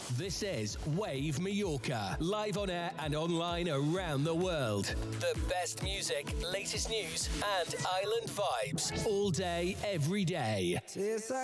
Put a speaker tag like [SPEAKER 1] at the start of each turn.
[SPEAKER 1] This is Wave Mallorca, live on air and online around the world. The best music, latest news, and island vibes all day, every day.